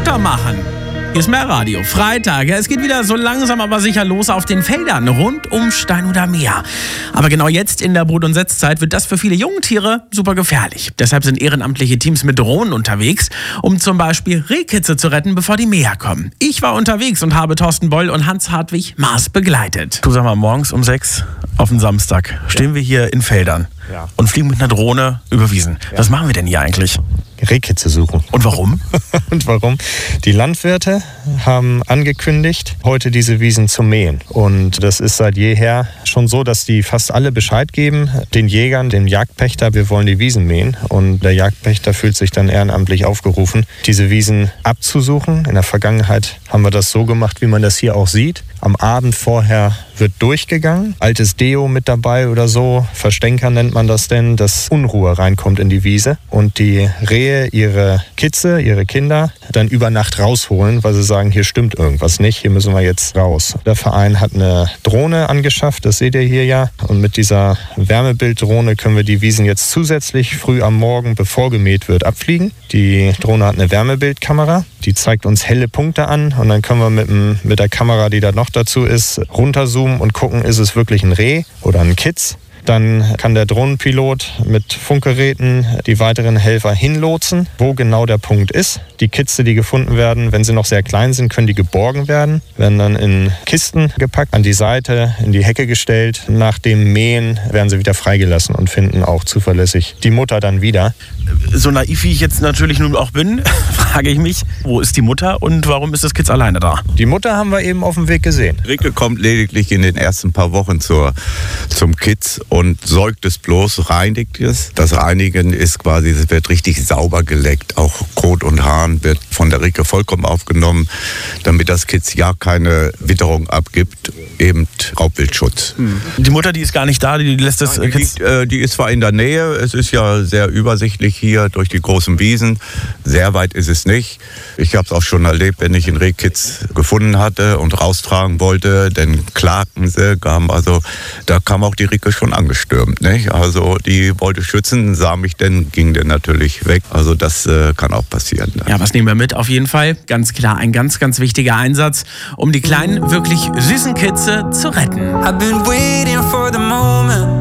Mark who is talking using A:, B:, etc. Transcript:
A: Futter machen. Hier ist mehr Radio. Freitag. Ja, es geht wieder so langsam aber sicher los auf den Feldern rund um Steinhuder Meer. Aber genau jetzt in der Brut- und Setzzeit wird das für viele Jungtiere super gefährlich. Deshalb sind ehrenamtliche Teams mit Drohnen unterwegs, um zum Beispiel Rehkitze zu retten, bevor die Mäher kommen. Ich war unterwegs und habe Thorsten Boll und Hans-Hartwig Maas begleitet. Du, sag mal, morgens um 6 auf den Samstag stehen wir hier in Feldern und fliegen mit einer Drohne über Wiesen. Was machen wir denn hier eigentlich?
B: Rehkitze suchen.
A: Und warum?
B: Und warum? Die Landwirte haben angekündigt, heute diese Wiesen zu mähen. Und das ist seit jeher schon so, dass die fast alle Bescheid geben, den Jägern, dem Jagdpächter, wir wollen die Wiesen mähen. Und der Jagdpächter fühlt sich dann ehrenamtlich aufgerufen, diese Wiesen abzusuchen. In der Vergangenheit haben wir das so gemacht, wie man das hier auch sieht. Am Abend vorher wird durchgegangen, altes Deo mit dabei oder so, Verstänker nennt man das denn, dass Unruhe reinkommt in die Wiese und die Rehe ihre Kitze, ihre Kinder dann über Nacht rausholen, weil sie sagen, hier stimmt irgendwas nicht, hier müssen wir jetzt raus. Der Verein hat eine Drohne angeschafft, das seht ihr hier ja, und mit dieser Wärmebilddrohne können wir die Wiesen jetzt zusätzlich früh am Morgen, bevor gemäht wird, abfliegen. Die Drohne hat eine Wärmebildkamera, die zeigt uns helle Punkte an und dann können wir mit der Kamera, die da noch dazu ist, runterzoomen und gucken, ist es wirklich ein Reh oder ein Kitz. Dann kann der Drohnenpilot mit Funkgeräten die weiteren Helfer hinlotsen, wo genau der Punkt ist. Die Kitze, die gefunden werden, wenn sie noch sehr klein sind, können die geborgen werden, werden dann in Kisten gepackt, an die Seite, in die Hecke gestellt. Nach dem Mähen werden sie wieder freigelassen und finden auch zuverlässig die Mutter dann wieder.
A: So naiv wie ich jetzt natürlich nun auch bin, frage ich mich, wo ist die Mutter und warum ist das Kitz alleine da?
B: Die Mutter haben wir eben auf dem Weg gesehen.
C: Ricke kommt lediglich in den ersten paar Wochen zum Kitz und säugt es bloß, reinigt es. Das Reinigen ist quasi, es wird richtig sauber geleckt. Auch Kot und Hahn wird von der Ricke vollkommen aufgenommen, damit das Kitz ja keine Witterung abgibt, eben Raubwildschutz.
A: Die Mutter, die ist gar nicht da, die lässt das Kitz...
C: Die ist zwar in der Nähe, es ist ja sehr übersichtlich hier durch die großen Wiesen. Sehr weit ist es nicht. Ich habe es auch schon erlebt, wenn ich einen Rehkitz gefunden hatte und raustragen wollte, dann klagten sie, da kam auch die Ricke schon angestürmt. Nicht? Also die wollte schützen, sah mich dann, ging dann natürlich weg. Also das kann auch passieren.
A: Ja, was nehmen wir mit? Auf jeden Fall ganz klar ein ganz, ganz wichtiger Einsatz, um die kleinen, wirklich süßen Kitze zu retten.
D: I've been waiting for the moment